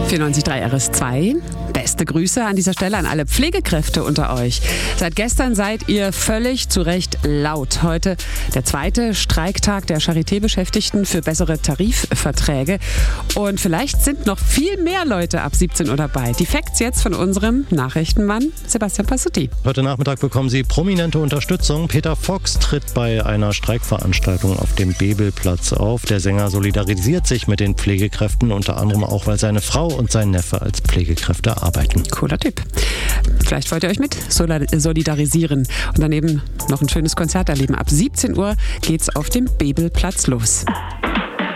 94.3 RS2. Beste Grüße an dieser Stelle an alle Pflegekräfte unter euch. Seit gestern seid ihr völlig zu Recht laut. Heute der zweite Streiktag der Charité-Beschäftigten für bessere Tarifverträge. Und vielleicht sind noch viel mehr Leute ab 17 Uhr dabei. Die Facts jetzt von unserem Nachrichtenmann Sebastian Passutti. Heute Nachmittag bekommen Sie prominente Unterstützung. Peter Fox tritt bei einer Streikveranstaltung auf dem Bebelplatz auf. Der Sänger solidarisiert sich mit den Pflegekräften, unter anderem auch, weil seine Frau und sein Neffe als Pflegekräfte arbeiten. Cooler Typ. Vielleicht wollt ihr euch mit solidarisieren und daneben noch ein schönes Konzert erleben. Ab 17 Uhr geht's auf dem Bebelplatz los.